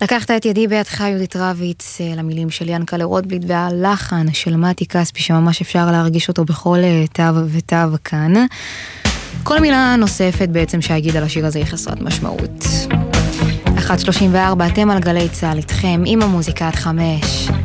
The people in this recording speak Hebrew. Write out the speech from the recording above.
לקחת את ידי בידך יהודית רביץ, למילים של ינקלה רוטבליט והלחן של מתי כספי שממש אפשר להרגיש אותו בכל תו ותו כאן. כל מילה נוספת בעצם שהגיד על השיר הזה היא חסרת משמעות. 1:34 אתם על גלי צהל איתכם עם המוזיקה עד 5.